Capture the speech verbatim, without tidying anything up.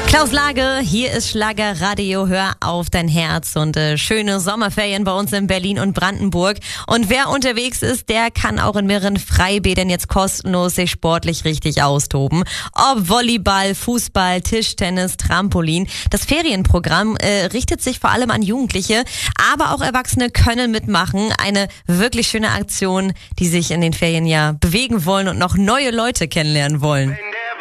Klaus Lage, hier ist Schlagerradio, hör auf dein Herz und äh, schöne Sommerferien bei uns in Berlin und Brandenburg. Und wer unterwegs ist, der kann auch in mehreren Freibädern jetzt kostenlos sich sportlich richtig austoben. Ob Volleyball, Fußball, Tischtennis, Trampolin. Das Ferienprogramm äh, richtet sich vor allem an Jugendliche, aber auch Erwachsene können mitmachen. Eine wirklich schöne Aktion, die sich in den Ferien ja bewegen wollen und noch neue Leute kennenlernen wollen.